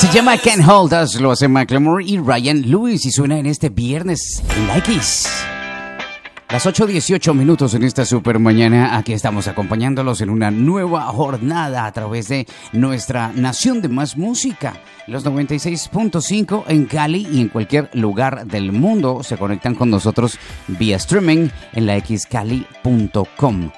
Se llama Can't Hold Us, lo hace Macklemore y Ryan Lewis y suena en este viernes en la X. Las 8:18 en esta super mañana, aquí estamos acompañándolos en una nueva jornada a través de nuestra nación de más música. Los 96.5 en Cali y en cualquier lugar del mundo se conectan con nosotros vía streaming en laxcali.com.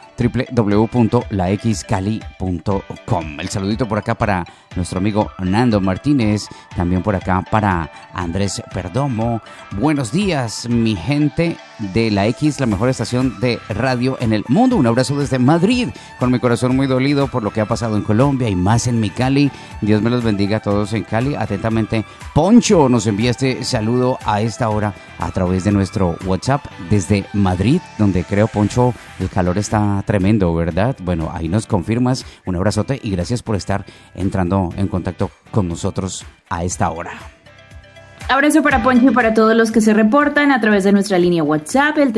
www.laxcali.com. El saludito por acá para nuestro amigo Nando Martínez, también por acá para Andrés Perdomo. Buenos días, mi gente de la X, la mejor estación de radio en el mundo. Un abrazo desde Madrid, con mi corazón muy dolido por lo que ha pasado en Colombia y más en mi Cali. Dios me los bendiga a todos en Cali. Atentamente, Poncho nos envía este saludo a esta hora a través de nuestro WhatsApp desde Madrid, donde creo, Poncho, el calor está tremendo, ¿verdad? Bueno, ahí nos confirmas. Un abrazote y gracias por estar entrando en contacto con nosotros a esta hora. Abrazo para Poncho y para todos los que se reportan a través de nuestra línea WhatsApp, el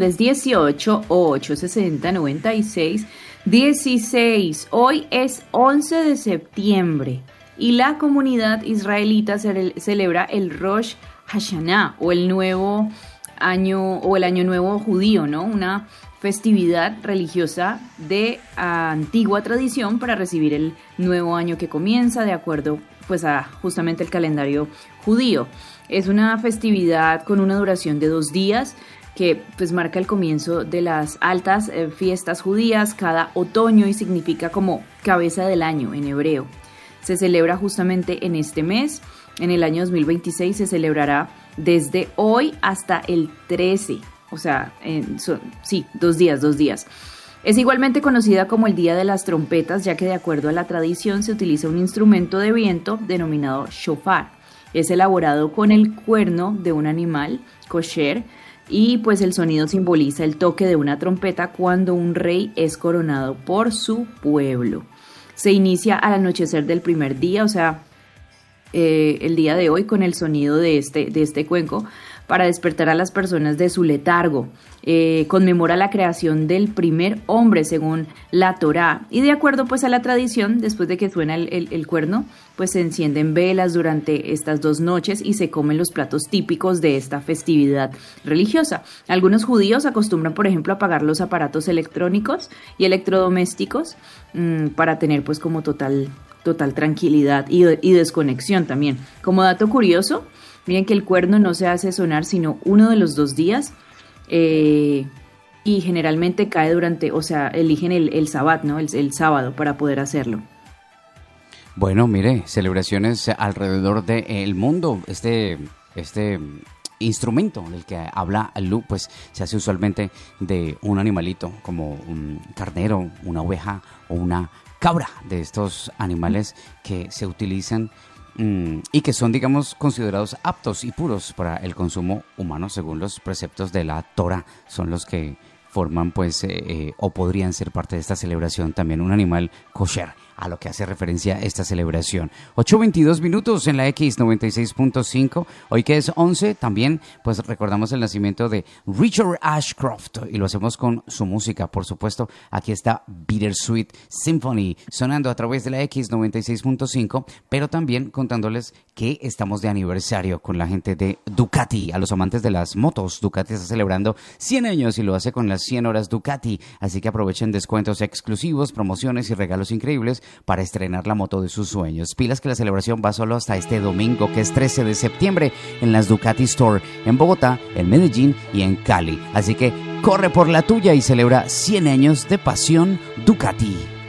318-860-9616. Hoy es 11 de septiembre y la comunidad israelita celebra el Rosh Hashanah, o el nuevo año, o el año nuevo judío, ¿no? Una festividad religiosa de antigua tradición para recibir el nuevo año que comienza de acuerdo pues a justamente el calendario judío. Es una festividad con una duración de 2 días que pues marca el comienzo de las altas fiestas judías cada otoño y significa como cabeza del año en hebreo. Se celebra justamente en este mes. En el año 2026 se celebrará desde hoy hasta el 13. O sea, 2 días. Es igualmente conocida como el Día de las Trompetas, ya que de acuerdo a la tradición se utiliza un instrumento de viento denominado shofar. Es elaborado con el cuerno de un animal kosher y pues el sonido simboliza el toque de una trompeta cuando un rey es coronado por su pueblo. Se inicia al anochecer del primer día, o sea, el día de hoy, con el sonido de este cuenco para despertar a las personas de su letargo. Conmemora la creación del primer hombre según la Torá, y de acuerdo pues a la tradición, después de que suena el cuerno, pues se encienden velas durante estas 2 noches y se comen los platos típicos de esta festividad religiosa. Algunos judíos acostumbran, por ejemplo, a apagar los aparatos electrónicos y electrodomésticos para tener pues como total tranquilidad y desconexión también. Como dato curioso, miren que el cuerno no se hace sonar sino uno de los 2 días y generalmente cae durante, o sea, eligen el sabbat, ¿no? El sábado para poder hacerlo. Bueno, mire, celebraciones alrededor del mundo. Este instrumento del que habla Lu, pues se hace usualmente de un animalito como un carnero, una oveja o una cabra, de estos animales que se utilizan y que son, digamos, considerados aptos y puros para el consumo humano según los preceptos de la Torah. Son los que forman pues o podrían ser parte de esta celebración, también un animal kosher, a lo que hace referencia esta celebración. 8:22 en la X96.5. Hoy que es 11, también pues recordamos el nacimiento de Richard Ashcroft y lo hacemos con su música, por supuesto. Aquí está Bittersweet Symphony sonando a través de la X96.5, pero también contándoles que estamos de aniversario con la gente de Ducati. A los amantes de las motos, Ducati está celebrando 100 años y lo hace con las 100 horas Ducati, así que aprovechen descuentos exclusivos, promociones y regalos increíbles para estrenar la moto de sus sueños. Pilas que la celebración va solo hasta este domingo, que es 13 de septiembre, en las Ducati Store, en Bogotá, en Medellín y en Cali. Así que corre por la tuya y celebra 100 años de pasión Ducati.